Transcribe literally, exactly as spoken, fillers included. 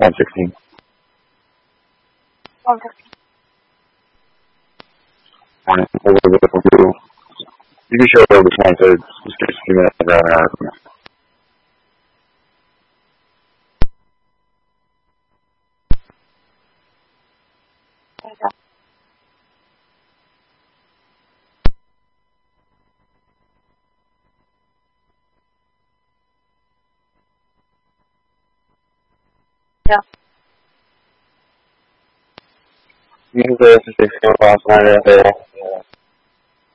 one sixteen. one sixteen. Morning. Over the review. You can show over this one, so just give us a few minutes to grab an hour from it. Okay. Yeah. You can say this is last night out there.